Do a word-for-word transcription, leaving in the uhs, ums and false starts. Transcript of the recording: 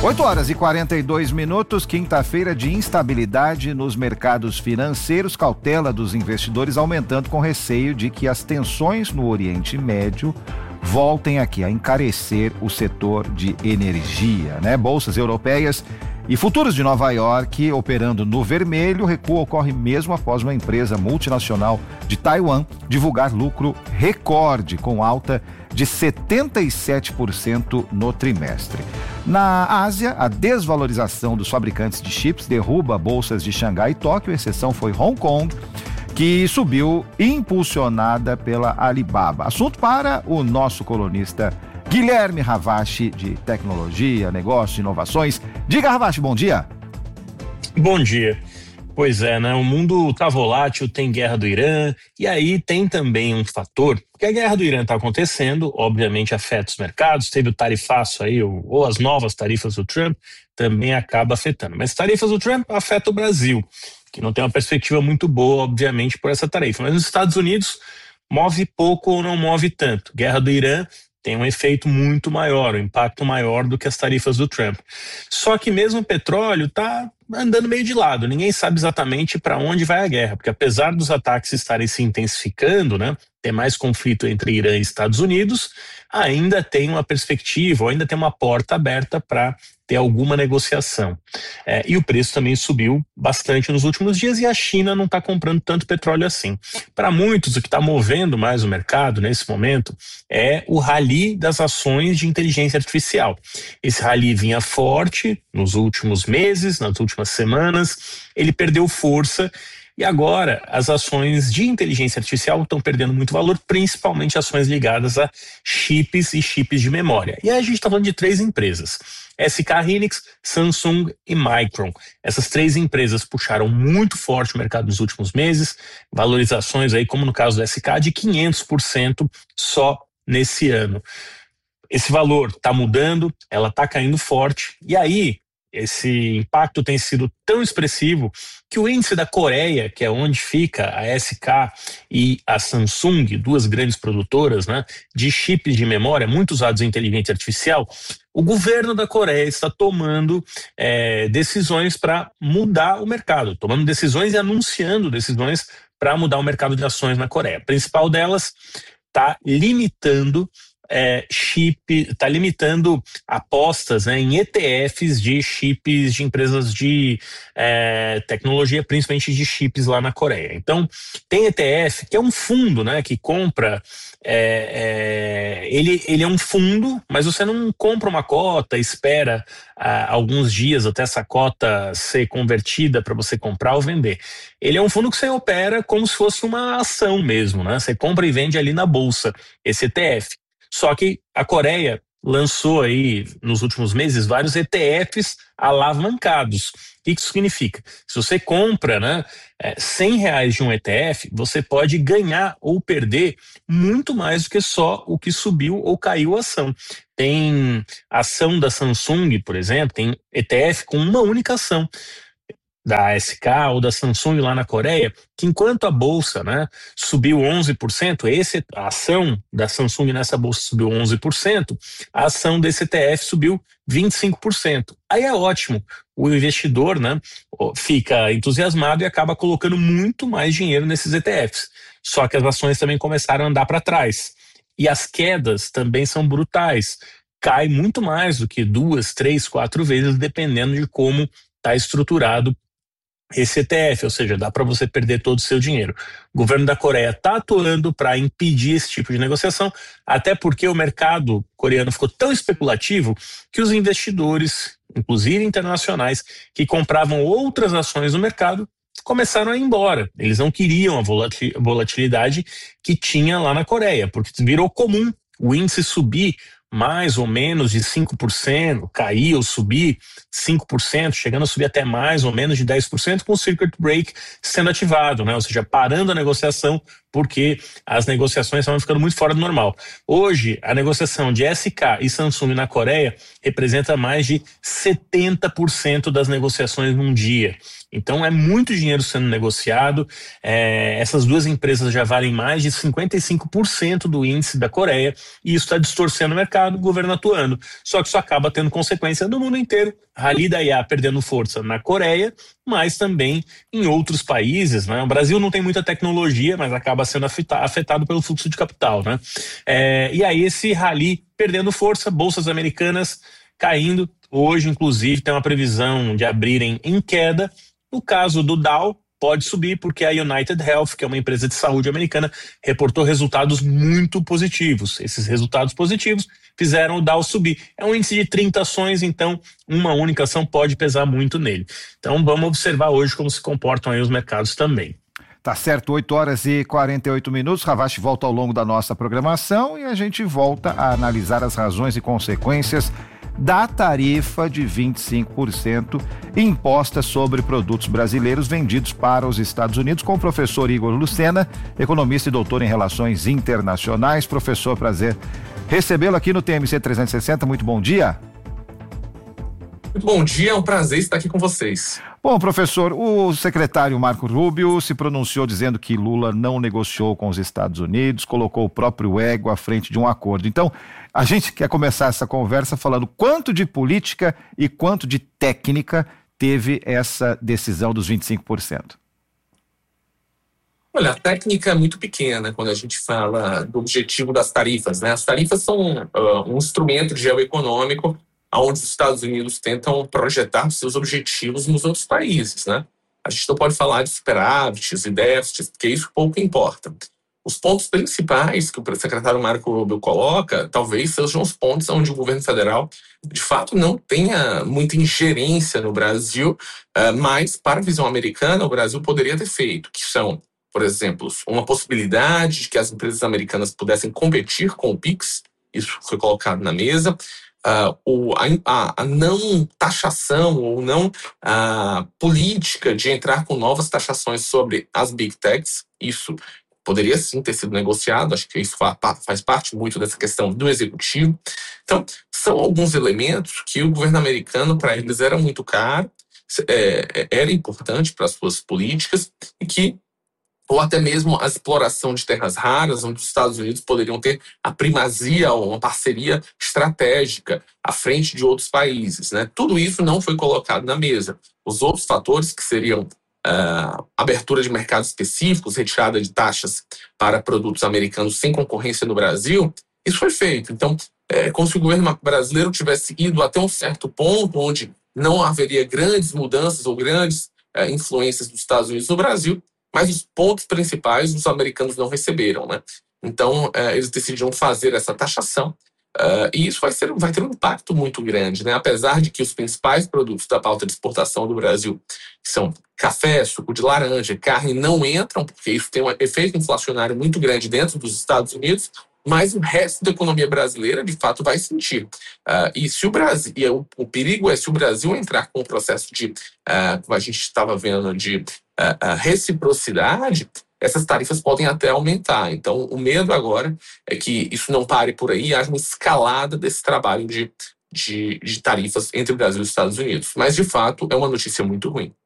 oito horas e quarenta e dois minutos, quinta-feira de instabilidade nos mercados financeiros, cautela dos investidores aumentando com receio de que as tensões no Oriente Médio voltem aqui a encarecer o setor de energia, né? Bolsas europeias e futuros de Nova York operando no vermelho. O recuo ocorre mesmo após uma empresa multinacional de Taiwan divulgar lucro recorde com alta de setenta e sete por cento no trimestre. Na Ásia, a desvalorização dos fabricantes de chips derruba bolsas de Xangai e Tóquio, exceção foi Hong Kong, que subiu impulsionada pela Alibaba. Assunto para o nosso colunista Guilherme Ravache, de tecnologia, negócios, inovações. Diga, Ravache, bom dia. Bom dia. Pois é, né? O mundo tá volátil, tem guerra do Irã, e aí tem também um fator, porque a guerra do Irã tá acontecendo, obviamente afeta os mercados, teve o tarifaço aí, ou, ou as novas tarifas do Trump, também acaba afetando. Mas tarifas do Trump afetam o Brasil, que não tem uma perspectiva muito boa, obviamente, por essa tarifa. Mas nos Estados Unidos, move pouco ou não move tanto. Guerra do Irã tem um efeito muito maior, um impacto maior do que as tarifas do Trump. Só que mesmo o petróleo está andando meio de lado, ninguém sabe exatamente para onde vai a guerra, porque apesar dos ataques estarem se intensificando, né, ter mais conflito entre Irã e Estados Unidos, ainda tem uma perspectiva, ou ainda tem uma porta aberta para ter alguma negociação. É, e o preço também subiu bastante nos últimos dias e a China não está comprando tanto petróleo assim. Para muitos, o que está movendo mais o mercado nesse momento é o rally das ações de inteligência artificial. Esse rally vinha forte nos últimos meses, nas últimas semanas, ele perdeu força. E agora as ações de inteligência artificial estão perdendo muito valor, principalmente ações ligadas a chips e chips de memória. E aí a gente está falando de três empresas: S K Hynix, Samsung e Micron. Essas três empresas puxaram muito forte o mercado nos últimos meses, valorizações aí, como no caso do S K, de quinhentos por cento só nesse ano. Esse valor está mudando, ela está caindo forte, e aí esse impacto tem sido tão expressivo que o índice da Coreia, que é onde fica a S K e a Samsung, duas grandes produtoras, né, de chips de memória muito usados em inteligência artificial, o governo da Coreia está tomando é, decisões para mudar o mercado, tomando decisões e anunciando decisões para mudar o mercado de ações na Coreia. A principal delas está limitando É, chip, está limitando apostas, né, em E T Fs de chips de empresas de é, tecnologia, principalmente de chips lá na Coreia. Então, tem E T F, que é um fundo, né, que compra, é, é, ele, ele é um fundo, mas você não compra uma cota, espera ah, alguns dias até essa cota ser convertida para você comprar ou vender. Ele é um fundo que você opera como se fosse uma ação mesmo, né? Você compra e vende ali na bolsa, esse E T F. Só que a Coreia lançou aí nos últimos meses vários E T Fs alavancados. O que isso significa? Se você compra, né, cem reais de um E T F, você pode ganhar ou perder muito mais do que só o que subiu ou caiu a ação. Tem ação da Samsung, por exemplo, tem E T F com uma única ação da S K ou da Samsung lá na Coreia, que enquanto a bolsa, né, subiu onze por cento, esse, a ação da Samsung nessa bolsa subiu onze por cento, a ação desse E T F subiu vinte e cinco por cento. Aí é ótimo, o investidor, né, fica entusiasmado e acaba colocando muito mais dinheiro nesses E T Fs. Só que as ações também começaram a andar para trás. E as quedas também são brutais. Cai muito mais do que duas, três, quatro vezes, dependendo de como está estruturado esse E T F, ou seja, dá para você perder todo o seu dinheiro. O governo da Coreia está atuando para impedir esse tipo de negociação, até porque o mercado coreano ficou tão especulativo que os investidores, inclusive internacionais, que compravam outras ações no mercado, começaram a ir embora. Eles não queriam a volatilidade que tinha lá na Coreia, porque virou comum o índice subir mais ou menos de cinco por cento, cair ou subir cinco por cento, chegando a subir até mais ou menos de dez por cento com o circuit break sendo ativado, né? Ou seja, parando a negociação porque as negociações estavam ficando muito fora do normal. Hoje, a negociação de S K e Samsung na Coreia representa mais de setenta por cento das negociações num dia. Então é muito dinheiro sendo negociado, é, essas duas empresas já valem mais de cinquenta e cinco por cento do índice da Coreia e isso está distorcendo o mercado, o governo atuando. Só que isso acaba tendo consequência no mundo inteiro. Rally da I A perdendo força na Coreia, mas também em outros países, né? O Brasil não tem muita tecnologia, mas acaba sendo afetado pelo fluxo de capital, né? É, e aí esse rally perdendo força, bolsas americanas caindo. Hoje, inclusive, tem uma previsão de abrirem em queda. No caso do Dow, pode subir porque a United Health, que é uma empresa de saúde americana, reportou resultados muito positivos. Esses resultados positivos fizeram o Dow subir. É um índice de trinta ações, então uma única ação pode pesar muito nele. Então vamos observar hoje como se comportam aí os mercados também. Tá certo, oito horas e quarenta e oito minutos. Ravache volta ao longo da nossa programação e a gente volta a analisar as razões e consequências da tarifa de vinte e cinco por cento imposta sobre produtos brasileiros vendidos para os Estados Unidos, com o professor Igor Lucena, economista e doutor em Relações Internacionais. Professor, prazer recebê-lo aqui no T M C trezentos e sessenta. Muito bom dia. Muito bom dia, é um prazer estar aqui com vocês. Bom, professor, o secretário Marco Rubio se pronunciou dizendo que Lula não negociou com os Estados Unidos, colocou o próprio ego à frente de um acordo. Então, a gente quer começar essa conversa falando quanto de política e quanto de técnica teve essa decisão dos vinte e cinco por cento. Olha, a técnica é muito pequena quando a gente fala do objetivo das tarifas, né? As tarifas são uh, um instrumento geoeconômico onde os Estados Unidos tentam projetar seus objetivos nos outros países, né? A gente não pode falar de superávites e déficits, porque isso pouco importa. Os pontos principais que o secretário Marco Rubio coloca, talvez sejam os pontos onde o governo federal, de fato, não tenha muita ingerência no Brasil, mas, para a visão americana, o Brasil poderia ter feito, que são, por exemplo, uma possibilidade de que as empresas americanas pudessem competir com o Pix, isso foi colocado na mesa. Uh, o, a, a não taxação ou não a política de entrar com novas taxações sobre as big techs, isso poderia sim ter sido negociado, acho que isso fa, faz parte muito dessa questão do executivo. Então, são alguns elementos que o governo americano, para eles, era muito caro, é, era importante para as suas políticas e que ou até mesmo a exploração de terras raras, onde os Estados Unidos poderiam ter a primazia ou uma parceria estratégica à frente de outros países, né? Tudo isso não foi colocado na mesa. Os outros fatores, que seriam uh, abertura de mercados específicos, retirada de taxas para produtos americanos sem concorrência no Brasil, isso foi feito. Então, é como se o governo brasileiro tivesse ido até um certo ponto onde não haveria grandes mudanças ou grandes uh, influências dos Estados Unidos no Brasil, mas os pontos principais os americanos não receberam, né? Então, uh, eles decidiram fazer essa taxação uh, e isso vai, ser, vai ter um impacto muito grande, né? Apesar de que os principais produtos da pauta de exportação do Brasil, que são café, suco de laranja, carne, não entram, porque isso tem um efeito inflacionário muito grande dentro dos Estados Unidos, mas o resto da economia brasileira, de fato, vai sentir. Uh, e se o Brasil, e o, o perigo é se o Brasil entrar com um processo de, uh, como a gente estava vendo, de uh, uh, reciprocidade, essas tarifas podem até aumentar. Então, o medo agora é que isso não pare por aí, haja uma escalada desse trabalho de, de, de tarifas entre o Brasil e os Estados Unidos. Mas, de fato, é uma notícia muito ruim.